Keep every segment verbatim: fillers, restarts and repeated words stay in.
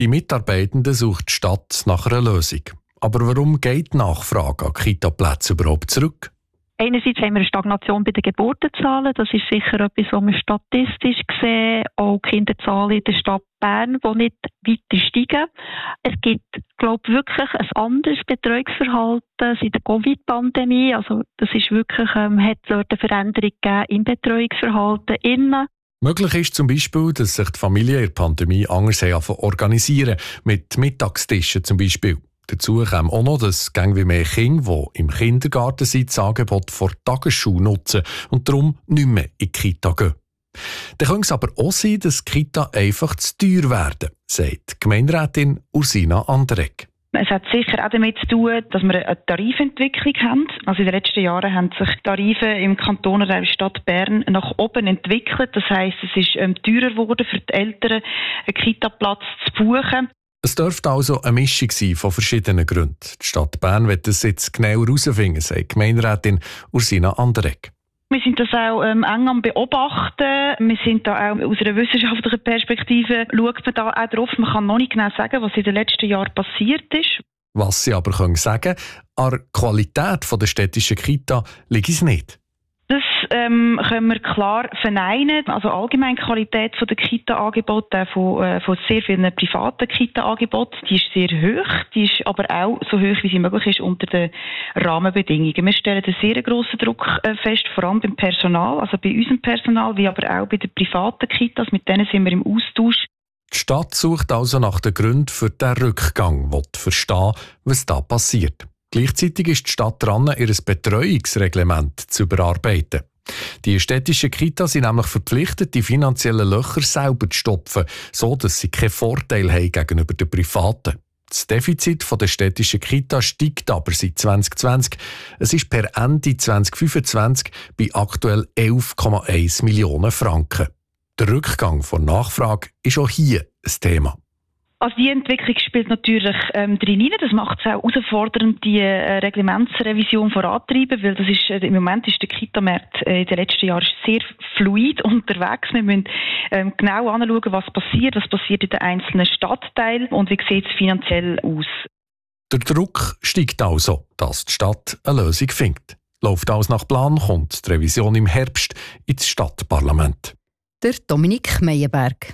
Die Mitarbeitenden sucht die Stadt nach einer Lösung. Aber warum geht die Nachfrage an Kita-Plätze überhaupt zurück? Einerseits haben wir eine Stagnation bei den Geburtenzahlen. Das ist sicher etwas, was wir statistisch sehen. Auch die Kinderzahlen in der Stadt Bern, die nicht weiter steigen. Es gibt, glaube ich, wirklich ein anderes Betreuungsverhalten seit der Covid-Pandemie. Also das ist wirklich, ähm, hat dort eine Veränderung gegeben im Betreuungsverhalten innen. Möglich ist zum Beispiel, dass sich die Familie in der Pandemie anders organisieren, mit Mittagstischen zum Beispiel. Dazu kommt auch noch, dass gang wie mehr Kinder, die im Kindergarten sind, das Angebot vor Tagesschule nutzen und darum nicht mehr in die Kita gehen. Dann könnte es aber auch sein, dass die Kita einfach zu teuer werden, sagt Gemeinderätin Ursina Anderegg. Es hat sicher auch damit zu tun, dass wir eine Tarifentwicklung haben. Also in den letzten Jahren haben sich die Tarife im Kanton oder in der Stadt Bern nach oben entwickelt. Das heisst, es ist ähm, teurer geworden für die Eltern, einen Kita-Platz zu buchen. Es dürfte also eine Mischung sein von verschiedenen Gründen. Die Stadt Bern wird das jetzt genauer herausfinden, sagt Gemeinderätin Ursina Anderegg. Wir sind das auch ähm, eng am Beobachten. Wir sind da auch aus einer wissenschaftlichen Perspektive, schaut man da auch drauf. Man kann noch nicht genau sagen, was in den letzten Jahren passiert ist. Was sie aber können sagen, an der Qualität der städtischen Kita liegt es nicht. Das ähm, können wir klar verneinen. Also allgemein die Qualität der Kita-Angebote, von, äh, von sehr vielen privaten Kita-Angeboten, die ist sehr hoch. Die ist aber auch so hoch, wie sie möglich ist unter den Rahmenbedingungen. Wir stellen einen sehr grossen Druck äh, fest, vor allem beim Personal, also bei unserem Personal, wie aber auch bei den privaten Kitas. Mit denen sind wir im Austausch. Die Stadt sucht also nach den Gründen für den Rückgang, will verstehen, was da passiert. Gleichzeitig ist die Stadt dran, ihr Betreuungsreglement zu überarbeiten. Die städtischen Kitas sind nämlich verpflichtet, die finanziellen Löcher selber zu stopfen, so dass sie keinen Vorteil haben gegenüber den Privaten. Das Defizit der städtischen Kitas steigt aber seit zwanzig zwanzig. Es ist per Ende zwanzig fünfundzwanzig bei aktuell elf Komma eins Millionen Franken. Der Rückgang von Nachfrage ist auch hier ein Thema. Also die Entwicklung spielt natürlich ähm, drin rein. Das macht es auch herausfordernd, die äh, Reglementsrevision vorantreiben, weil das ist, äh, im Moment ist der Kita-Markt äh, in den letzten Jahren sehr fluid unterwegs. Wir müssen ähm, genau anschauen, was passiert, was passiert in den einzelnen Stadtteilen und wie sieht es finanziell aus. Der Druck steigt also, dass die Stadt eine Lösung findet. Läuft alles nach Plan, kommt die Revision im Herbst ins Stadtparlament. Der Dominik Meyerberg.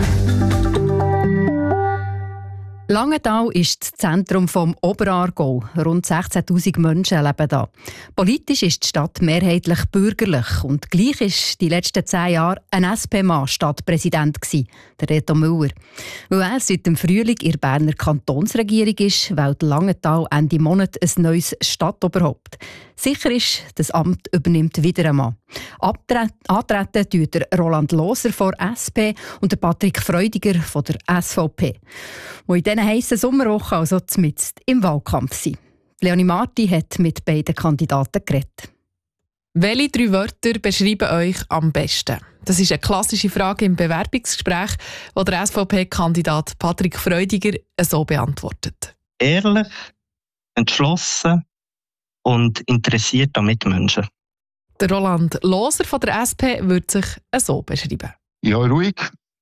Langenthal ist das Zentrum vom Oberaargau. Rund sechzehntausend Menschen leben da. Politisch ist die Stadt mehrheitlich bürgerlich und gleich ist die letzten zehn Jahre ein S P-Mann Stadtpräsident gewesen, der Reto Müller. Weil er seit dem Frühling in der Berner Kantonsregierung ist, wählt Langenthal Ende Monat ein neues Stadtoberhaupt. Sicher ist, das Amt übernimmt wieder ein Mann. Antreten tut der Roland Loser von S P und der Patrick Freudiger von der S V P, die in diesen heissen Sommerwochen also zumindest im Wahlkampf sind. Leonie Marti hat mit beiden Kandidaten geredet. Welche drei Wörter beschreiben euch am besten? Das ist eine klassische Frage im Bewerbungsgespräch, die der S V P-Kandidat Patrick Freudiger so beantwortet. Ehrlich, entschlossen und interessiert an Mitmenschen. Der Roland Loser von der S P würde sich so beschreiben. Ja, ruhig,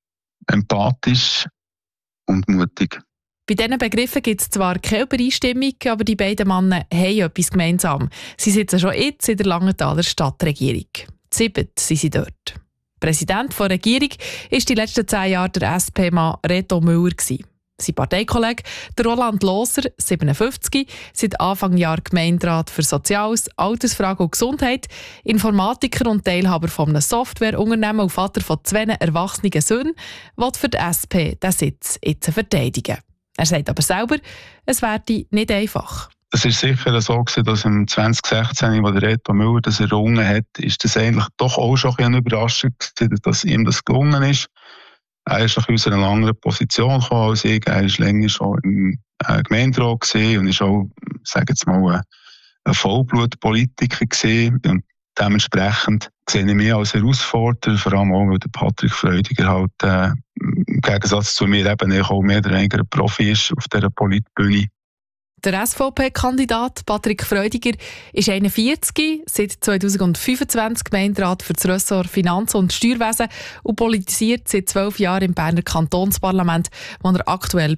empathisch und mutig. Bei diesen Begriffen gibt es zwar keine Übereinstimmung, aber die beiden Männer haben etwas gemeinsam. Sie sitzen schon jetzt in der Langenthaler Stadtregierung. Siebet sind sie dort. Präsident der Regierung war die letzten zehn Jahre der S P-Mann Reto Müller. Sein Parteikollege, der Roland Loser, siebenundfünfzig, seit Anfang Jahr Gemeinderat für Soziales, Altersfragen und Gesundheit, Informatiker und Teilhaber von einem Softwareunternehmen und Vater von zwei erwachsenen Söhnen, will für die S P den Sitz jetzt verteidigen. Er sagt aber selber, es werde nicht einfach. Es war sicher so, dass im zwanzig sechzehn, als der Reto Müller das errungen hat, ist das eigentlich doch auch schon eine Überraschung, dass ihm das gelungen ist. Er ist aus einer anderen Position gekommen als ich. Er war länger schon im äh, Gemeinderat und ist auch, sage jetzt mal, ein, ein Vollblutpolitiker gewesen. Und dementsprechend sehe ich mich als Herausforderer, vor allem auch, weil der Patrick Freudiger halt äh, im Gegensatz zu mir eben auch mehr oder weniger ein Profi ist auf dieser Politbühne. Der S V P-Kandidat Patrick Freudiger ist einundvierzig, seit zweitausendfünfundzwanzig Gemeinderat für das Ressort Finanzen und Steuerwesen und politisiert seit zwölf Jahren im Berner Kantonsparlament, wo er aktuell